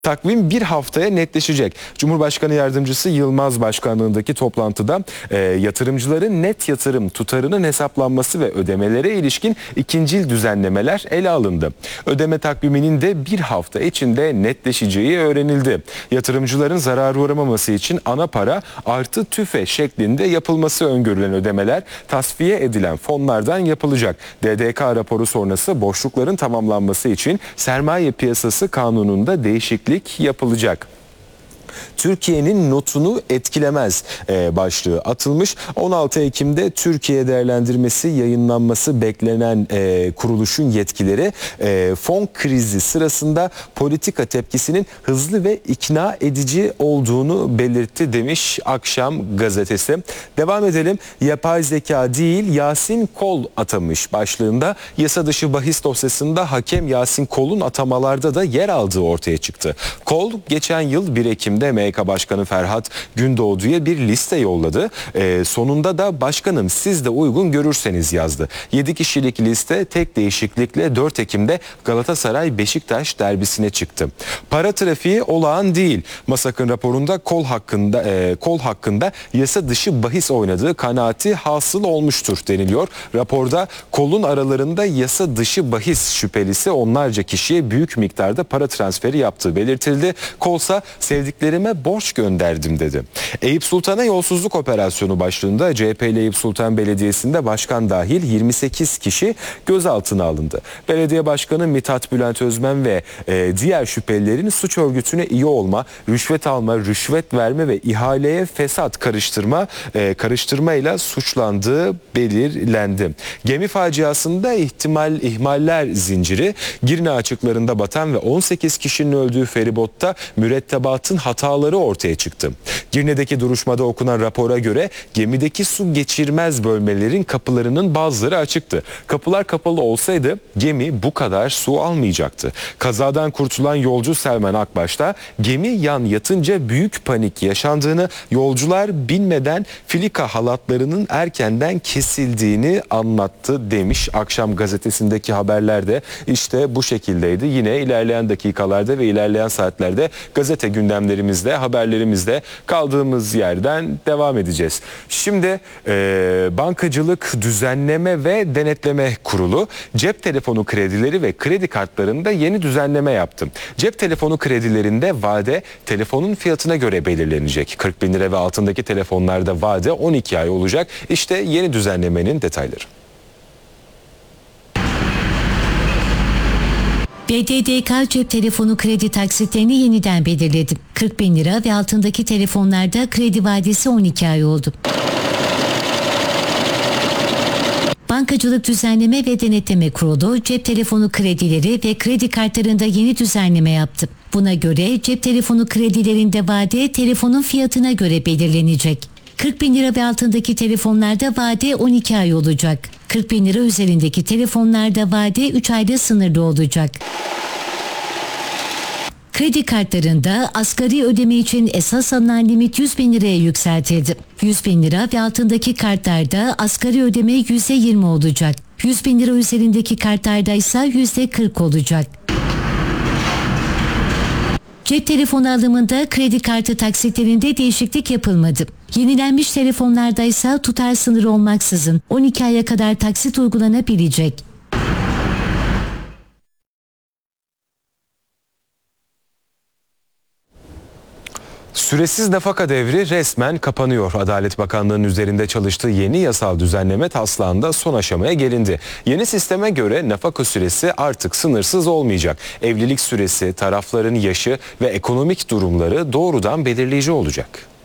Takvim bir haftaya netleşecek. Cumhurbaşkanı Yardımcısı Yılmaz Başkanlığındaki toplantıda yatırımcıların net yatırım tutarının hesaplanması ve ödemelere ilişkin ikincil düzenlemeler ele alındı. Ödeme takviminin de bir hafta içinde netleşeceği öğrenildi. Yatırımcıların zarar uğramaması için ana para artı tüfe şeklinde yapılması öngörülen ödemeler tasfiye edilen fonlardan yapılacak. DDK raporu sonrası boşlukların tamamlanması için sermaye piyasası kanununda değişiklik yapılacak. Türkiye'nin notunu etkilemez başlığı atılmış. 16 Ekim'de Türkiye değerlendirmesi yayınlanması beklenen kuruluşun yetkileri fon krizi sırasında politika tepkisinin hızlı ve ikna edici olduğunu belirtti demiş Akşam gazetesi. Devam edelim. Yapay zeka değil Yasin Kol atamış başlığında yasa dışı bahis dosyasında hakem Yasin Kol'un atamalarda da yer aldığı ortaya çıktı. Kol geçen yıl 1 Ekim'de MHK Başkanı Ferhat Gündoğdu'ya bir liste yolladı. Sonunda da başkanım siz de uygun görürseniz yazdı. 7 kişilik liste tek değişiklikle 4 Ekim'de Galatasaray-Beşiktaş derbisine çıktı. Para trafiği olağan değil. Masak'ın raporunda Kol hakkında yasa dışı bahis oynadığı kanaati hasıl olmuştur deniliyor. Raporda Kol'un aralarında yasa dışı bahis şüphelisi onlarca kişiye büyük miktarda para transferi yaptığı belirtildi. Kolsa sevdiklerime borç gönderdim dedi. Eyüp Sultan'a yolsuzluk operasyonu başlığında CHP'li Eyüp Sultan Belediyesi'nde başkan dahil 28 kişi gözaltına alındı. Belediye Başkanı Mithat Bülent Özmen ve diğer şüphelilerin suç örgütüne üye olma, rüşvet alma, rüşvet verme ve ihaleye fesat karıştırmayla suçlandığı belirlendi. Gemi faciasında ihmaller zinciri, Girne açıklarında batan ve 18 kişinin öldüğü feribotta mürettebatın hataları ortaya çıktı. Girne'deki duruşmada okunan rapora göre gemideki su geçirmez bölmelerin kapılarının bazıları açıktı. Kapılar kapalı olsaydı gemi bu kadar su almayacaktı. Kazadan kurtulan yolcu Selman Akbaş'ta gemi yan yatınca büyük panik yaşandığını, yolcular binmeden filika halatlarının erkenden kesildiğini anlattı demiş. Akşam gazetesindeki haberlerde işte bu şekildeydi. Yine ilerleyen dakikalarda ve ilerleyen saatlerde gazete gündemlerimizde, haberlerimizde kaldığımız yerden devam edeceğiz. Şimdi Bankacılık Düzenleme ve Denetleme Kurulu cep telefonu kredileri ve kredi kartlarında yeni düzenleme yaptı. Cep telefonu kredilerinde vade telefonun fiyatına göre belirlenecek. 40 bin lira ve altındaki telefonlarda vade 12 ay olacak. İşte yeni düzenlemenin detayları. BDDK cep telefonu kredi taksitlerini yeniden belirledi. 40 bin lira ve altındaki telefonlarda kredi vadesi 12 ay oldu. Bankacılık Düzenleme ve Denetleme Kurulu cep telefonu kredileri ve kredi kartlarında yeni düzenleme yaptı. Buna göre cep telefonu kredilerinde vade telefonun fiyatına göre belirlenecek. 40 bin lira ve altındaki telefonlarda vade 12 ay olacak. 40 bin lira üzerindeki telefonlarda vade 3 ayda sınırlı olacak. Kredi kartlarında asgari ödeme için esas alınan limit 100 bin liraya yükseltildi. 100 bin lira ve altındaki kartlarda asgari ödeme %20 olacak. 100 bin lira üzerindeki kartlarda ise %40 olacak. Cep telefonu alımında kredi kartı taksitlerinde değişiklik yapılmadı. Yenilenmiş telefonlarda ise tutar sınırı olmaksızın 12 aya kadar taksit uygulanabilecek. Süresiz nafaka devri resmen kapanıyor. Adalet Bakanlığı'nın üzerinde çalıştığı yeni yasal düzenleme taslağında son aşamaya gelindi. Yeni sisteme göre nafaka süresi artık sınırsız olmayacak. Evlilik süresi, tarafların yaşı ve ekonomik durumları doğrudan belirleyici olacak.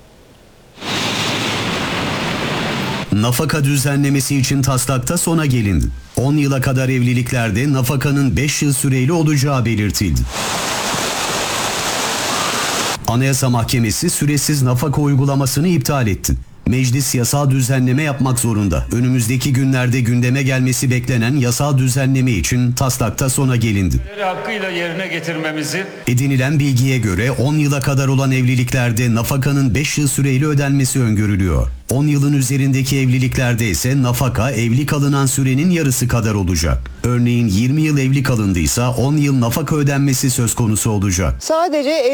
Nafaka düzenlemesi için taslakta sona gelindi. 10 yıla kadar evliliklerde nafakanın 5 yıl süreli olacağı belirtildi. Anayasa Mahkemesi süresiz nafaka uygulamasını iptal etti. Meclis yasal düzenleme yapmak zorunda. Önümüzdeki günlerde gündeme gelmesi beklenen yasal düzenleme için taslakta sona gelindi. Hakkıyla yerine getirmemizi. Edinilen bilgiye göre 10 yıla kadar olan evliliklerde nafakanın 5 yıl süreyle ödenmesi öngörülüyor. 10 yılın üzerindeki evliliklerde ise nafaka evli kalınan sürenin yarısı kadar olacak. Örneğin 20 yıl evli kalındıysa 10 yıl nafaka ödenmesi söz konusu olacak. Sadece